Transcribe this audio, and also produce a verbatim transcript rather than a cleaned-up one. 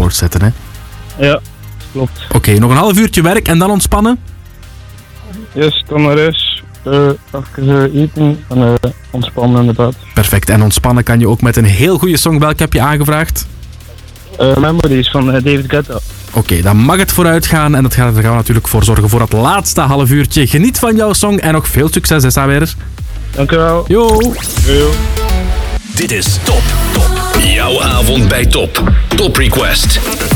voortzetten, hè? Ja, klopt. Oké, okay, nog een half uurtje werk en dan ontspannen? Yes, dan naar huis. Uh, even uh, eten en uh, ontspannen inderdaad. Perfect, en ontspannen kan je ook met een heel goede song. Welke heb je aangevraagd? Uh, Memories van uh, David Guetta. Oké, okay, dan mag het vooruit gaan en dat gaat, daar gaan we natuurlijk voor zorgen voor het laatste half uurtje. Geniet van jouw song en nog veel succes, hè, Saber. Dank u wel. Yo. Yo. Dit is Top. Top. Jouw avond bij Top. Top Request.